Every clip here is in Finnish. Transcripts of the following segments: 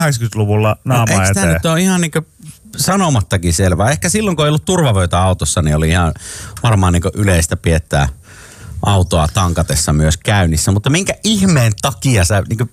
80-luvulla naama eikö eteen. tämä nyt ole ihan niinku sanomattakin selvää? Ehkä silloin, kun ei ollut turvavöitä autossa, niin oli ihan varmaan niinku yleistä piettää autoa tankatessa myös käynnissä. Mutta minkä ihmeen takia sä, niinku,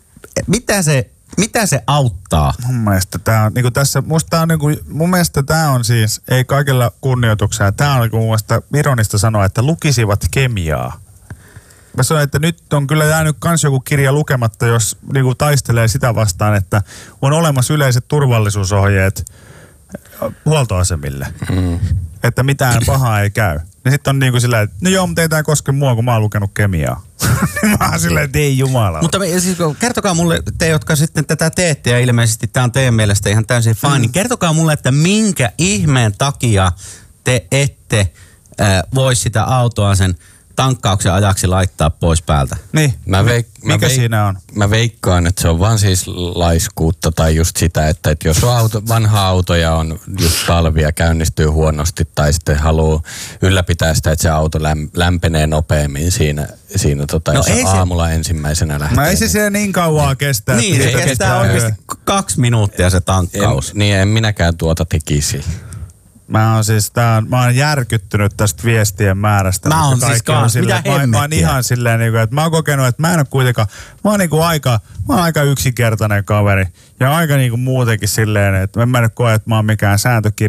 mitä se auttaa? Mun mielestä tää on, niinku tässä, mun mielestä tää on siis, ei kaikella kunnioituksella, tää on mun mielestä ironista sanoa, että lukisivat kemiaa. Mä sanoin, että nyt on kyllä jäänyt kans joku kirja lukematta, jos niinku taistelee sitä vastaan, että on olemassa yleiset turvallisuusohjeet huoltoasemille. Että mitään pahaa ei käy. Ja sitten on niinku silleen, että no joo, mutta ei tää koske mua, kun mä oon lukenut kemiaa. Mä oon silleen, että ei jumala. Mutta siis, kertokaa mulle, te jotka sitten tätä teette, ja ilmeisesti tää on teidän mielestä ihan täysin fine, niin kertokaa mulle, että minkä ihmeen takia te ette voi sitä autoa sen tankkauksen ajaksi laittaa pois päältä. Niin, mikä siinä on? Mä veikkaan, että se on vaan siis laiskuutta tai just sitä, että jos on vanha auto ja on just talvia käynnistyy huonosti tai sitten haluaa ylläpitää sitä, että se auto lämpenee nopeammin siinä jos aamulla ensimmäisenä lähtee. No ei se siellä niin kauaa kestää. Niin, se kestää oikeasti 2 minuuttia se tankkaus. En minäkään tuota tekisi. Mä oon järkyttynyt tästä viestien määrästä. Mä oon siis kanssa, mitä hemmettiä. Mä oon ihan silleen, että mä oon kokenut, että mä en oo kuitenkaan, mä oon aika yksinkertainen kaveri. Ja aika niinku muutenkin silleen, että mä en nyt koe, että mä oon mikään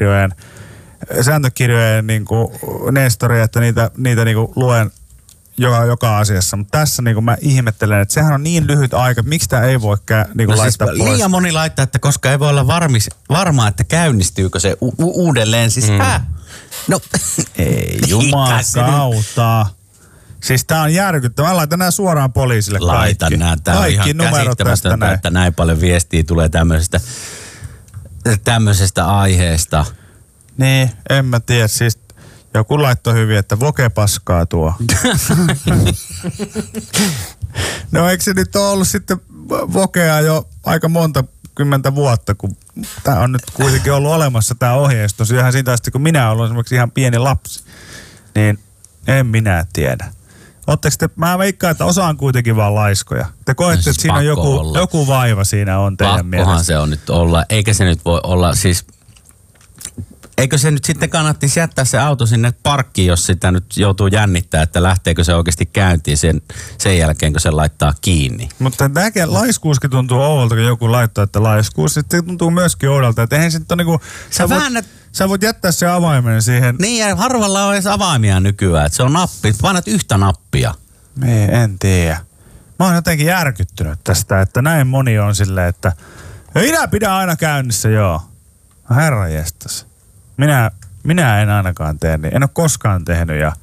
sääntökirjojen niinku nestori, että niitä niinku luen joka asiassa. Mutta tässä niinku mä ihmettelen, että sehän on niin lyhyt aika, että miksi tää ei voi niinku laittaa siis pois. Liian moni laittaa, että koska ei voi olla varmaa, että käynnistyykö se uudelleen. Siis no ei jumakauta. Siis tää on järkyttävää. Mä laitan nää suoraan poliisille kaikki. Laitan nää. Tää on ihan käsittämätöntä, että näin paljon viestiä tulee tämmöisestä aiheesta. Niin, en mä tiedä. Siis joku laittoi hyvin, että voke paskaa tuo. No eikö se nyt ole ollut sitten vokea jo aika monta kymmentä vuotta, kun tää on nyt kuitenkin ollut olemassa tää ohjeistus. Ihan siitä asti, kun minä olen esimerkiksi ihan pieni lapsi. Niin en minä tiedä. Ootteko te, mä veikkaan, että osa on kuitenkin vaan laiskoja. Te koette, no siis että siinä on joku vaiva siinä on teidän mielestä. Pakkohan se on nyt olla, eikä se nyt voi olla siis. Eikö se nyt sitten kannattaisi jättää se auto sinne parkkiin, jos sitä nyt joutuu jännittää, että lähteekö se oikeasti käyntiin sen jälkeen, kun se laittaa kiinni? Mutta tämäkin laiskuuskin tuntuu oudolta, kun joku laittaa, että laiskuus. Se tuntuu myöskin oudolta, että eihän se nyt ole niinku. Sä voit jättää se avaimen siihen. Niin, ja harvalla on edes avaimia nykyään, että se on nappi. Painat yhtä nappia. En tiedä. Mä oon jotenkin järkyttynyt tästä, että näin moni on silleen, että minä pidän aina käynnissä, joo. Herranjestas. Minä en ainakaan tee niin. En ole koskaan tehnyt ja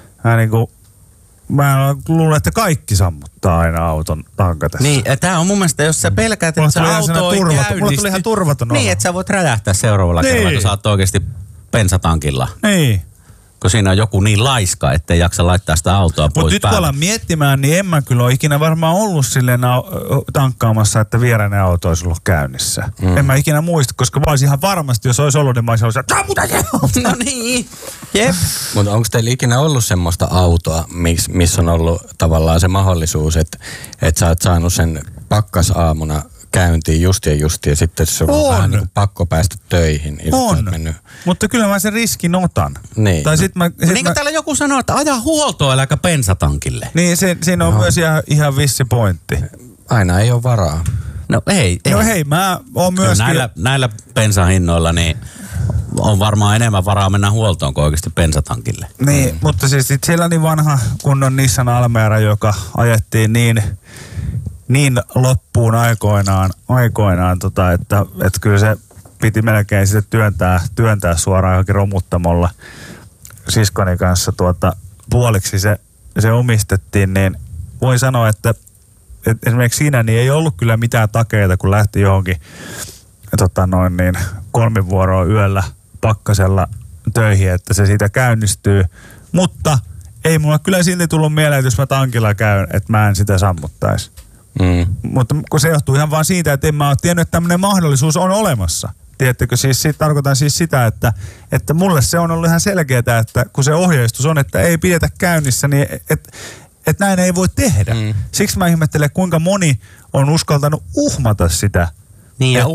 mä luulen, että kaikki sammuttaa aina auton tankatessa. Niin, tämä on mun mielestä, jos sä pelkäät, että se auto ei käynnisty. Mulla tuli ihan turvaton olo. Niin, että sä voit räjähtää seuraavalla kerralla, kun sä oot oikeasti bensatankilla. Niin. Kun siinä on joku niin laiska, ettei jaksa laittaa sitä autoa pois. Mutta nyt kun ollaan miettimään, niin en mä kyllä ole ikinä varmaan ollut silleen tankkaamassa, että viereinen auto olisi ollut käynnissä. En mä ikinä muista, koska mä olisin ihan varmasti, jos olisi ollut, niin mä olisin ollut, että sammuta se auto. No niin, jep. Mutta onko teillä ikinä ollut semmoista autoa, missä on ollut tavallaan se mahdollisuus, että sä oot saanut sen pakkasaamuna käyntiin just ja sitten se on vähän niin kuin pakko päästä töihin. On, mutta kyllä mä sen riskin otan. Niin. Tai niin kuin täällä joku sanoo, että aja huoltoeläkä bensatankille. Niin, siinä on myös ihan vissi pointti. Aina ei ole varaa. No ei. No hei, mä oon myöskin. Näillä bensahinnoilla niin on varmaan enemmän varaa mennä huoltoon kuin oikeasti bensatankille. Niin, mutta siis siellä niin vanha kunnon Nissan Almera, joka ajettiin niin loppuun aikoinaan että kyllä se piti melkein sitten työntää suoraan johonkin romuttamolla siskoni kanssa puoliksi se omistettiin, niin voin sanoa, että esimerkiksi siinä niin ei ollut kyllä mitään takeita, kun lähti johonkin 3 vuoroa yöllä pakkasella töihin, että se siitä käynnistyy, mutta ei mulla kyllä silti tullut mieleen, että jos mä tankilla käyn, että mä en sitä sammuttaisi. Mutta kun se johtuu ihan vaan siitä, että en mä ole tiennyt, että tämmöinen mahdollisuus on olemassa. Tiedättekö, siis tarkoitan siis sitä, että mulle se on ollut ihan selkeää, että kun se ohjeistus on, että ei pidetä käynnissä, niin että näin ei voi tehdä. Siksi mä ihmettelen, kuinka moni on uskaltanut uhmata sitä Niin ja